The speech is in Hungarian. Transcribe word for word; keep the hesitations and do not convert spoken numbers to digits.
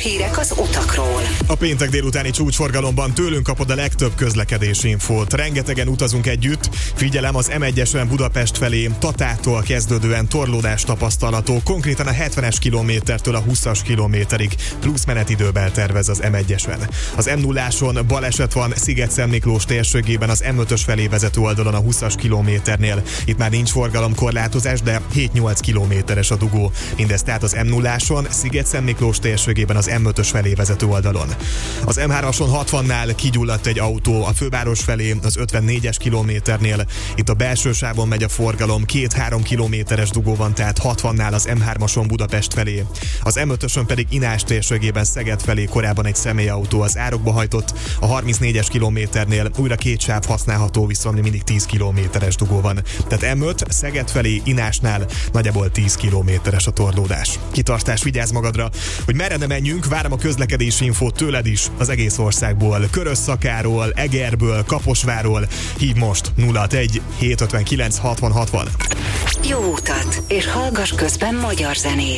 hírek az utakról. A péntek délutáni csúcsforgalomban tőlünk kapod a legtöbb közlekedési infót. Rengetegen utazunk együtt. Figyelem, az em egyesen Budapest felé Tatától kezdődően torlódás tapasztalható, konkrétan a hetvenes kilométertől a húszas kilométerig, plusz menetidőben tervez az em egyesen. Az em nulláson baleset van Sziget-Szentmiklós térségében az em ötös felé vezető oldalon a húszas kilométernél. Itt már nincs forgalomkorlátozás, de hét-nyolc kilométeres a dugó. Mindez tehát az em nulláson Sziget-Szentmiklós térségében az em ötös felé vezető oldalon. Az em hármason hatvannál kigyulladt egy autó a főváros felé az ötvennégyes kilométernél. Itt a belső sávon megy a forgalom, két-három kilométeres dugó van, tehát hatvannál az em hármason Budapest felé. Az em ötösön pedig Inás térségében Szeged felé korábban egy személyautó az árokba hajtott. A harmincnégyes kilométernél újra két sáv használható, viszont mindig tíz kilométeres dugó van. Tehát em öt Szeged felé Inásnál nagyjából tíz kilométeres a torlódás. Kitartás, vigyázz magadra, hogy merre ne menjünk, várom a közlekedési infót tőled is az egész országból, Körösszakáról, Egerből, Kaposvárról. Hív most nulla hatvanegy hétszázötvenkilenc hatvan hatvan. Jó utat, és hallgass közben magyar zenét.